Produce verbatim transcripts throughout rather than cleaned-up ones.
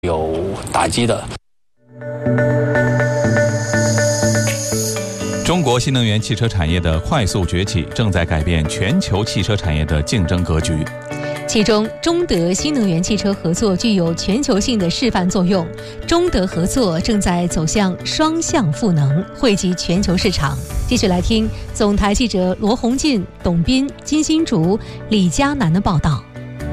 有打击的。 中国新能源汽车产业的快速崛起，正在改变全球汽车产业的竞争格局。 其中，中德新能源汽车合作具有全球性的示范作用。中德合作正在走向双向赋能，惠及全球市场。继续来听总台记者罗红进、董斌、金新竹、李佳楠的报道。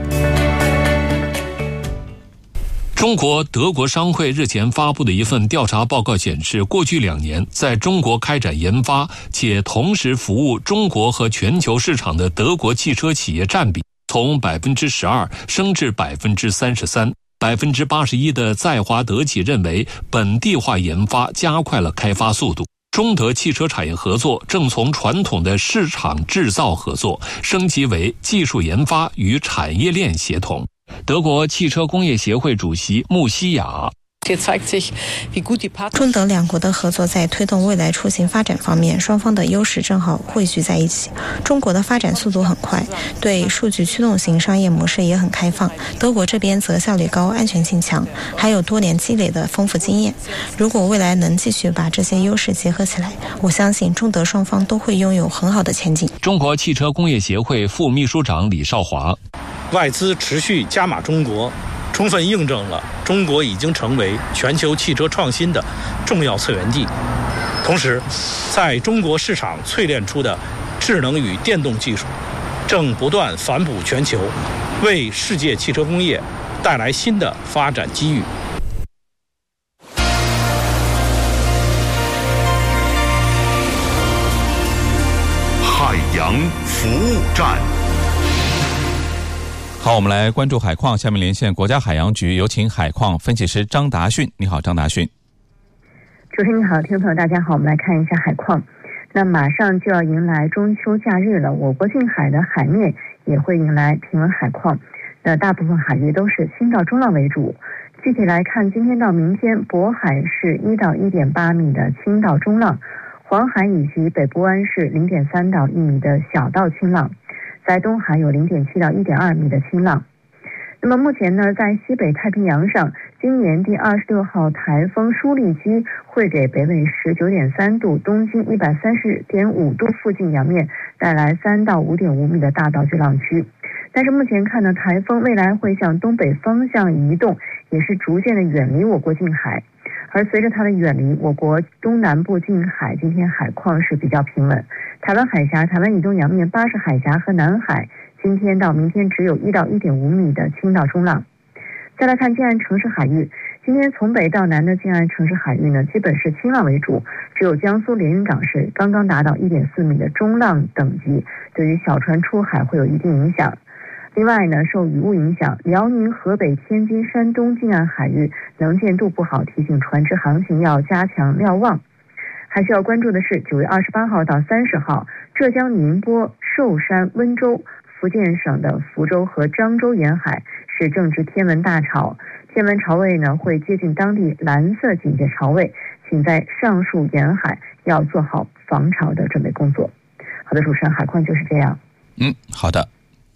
中国德国商会日前发布的一份调查报告显示，过去两年在中国开展研发且同时服务中国和全球市场的德国汽车企业占比从百分之十二升至百分之三十三。百分之八十一的在华德企认为，本地化研发加快了开发速度。中德汽车产业合作正从传统的市场制造合作升级为技术研发与产业链协同。德国汽车工业协会主席穆西亚， 中德两国的合作在推动未来出行发展方面，双方的优势正好汇聚在一起。中国的发展速度很快，对数据驱动型商业模式也很开放，德国这边则效率高、安全性强，还有多年积累的丰富经验。如果未来能继续把这些优势结合起来，我相信中德双方都会拥有很好的前景。 中国汽车工业协会副秘书长李少华， 外资持续加码中国，充分印证了中国已经成为全球汽车创新的重要策源地。同时，在中国市场淬炼出的智能与电动技术正不断反哺全球，为世界汽车工业带来新的发展机遇。 海洋服务站。 好，我们来关注海况。下面连线国家海洋局，有请海况分析师张达训。你好，张达训。 主持人你好，听众朋友大家好，我们来看一下海况。那马上就要迎来中秋假日了，我国近海的海面也会迎来平稳海况。那大部分海域都是轻到中浪为主。具体来看，今天到明天，渤海是一到一点八米的轻到中浪，黄海以及北部湾是零点三到一米的小到轻浪。在东海有零点七到一点二米的轻浪。那么目前呢，在西北太平洋上，今年第二十六号台风舒力基会给北纬十九点三度、东经一百三十点五度附近洋面带来三到五点五米的大到巨浪区。但是目前看呢，台风未来会向东北方向移动，也是逐渐的远离我国近海。而随着它的远离，我国东南部近海今天海况是比较平稳。台湾海峡、台湾以东洋面、巴士海峡和南海，今天到明天只有一到一点五米的轻到中浪。再来看近岸城市海域，今天从北到南的近岸城市海域呢，基本是轻浪为主，只有江苏连云港是刚刚达到一点四米的中浪等级，对于小船出海会有一定影响。另外呢，受雨雾影响，辽宁、河北、天津、山东近岸海域能见度不好，提醒船只航行要加强瞭望。还需要关注的是，九月二十八号到三十号，浙江宁波、寿山、温州、福建省的福州和漳州沿海是正值天文大潮，天文潮位呢会接近当地蓝色警戒潮位，请在上述沿海要做好防潮的准备工作。好的，主持人，海况就是这样。 嗯，好的。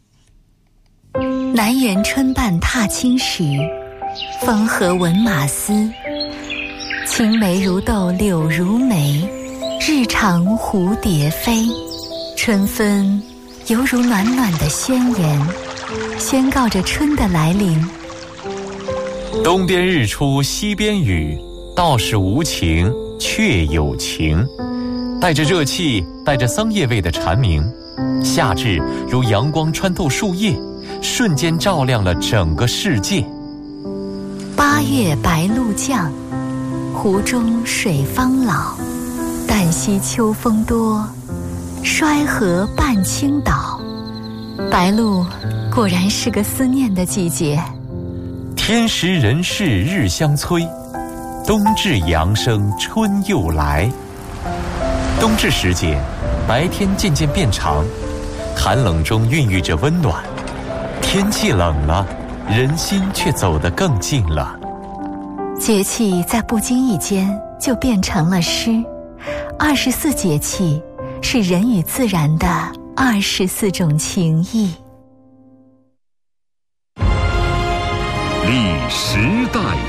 南园春半踏青时，风和闻马嘶。青梅如豆柳如眉，日长蝴蝶飞。春分犹如暖暖的宣言，宣告着春的来临。 东边日出西边雨，道是无晴却有晴。带着热气，带着桑叶味的蝉鸣，夏至如阳光穿透树叶，瞬间照亮了整个世界。 八月白露降，湖中水方老。旦夕秋风多，衰河半倾倒。白露果然是个思念的季节。 天时人事日相催，冬至阳生春又来。冬至时节，白天渐渐变长，寒冷中孕育着温暖。天气冷了，人心却走得更近了。 节气在不经意间就变成了诗。二十四节气是人与自然的二十四种情谊。 历时代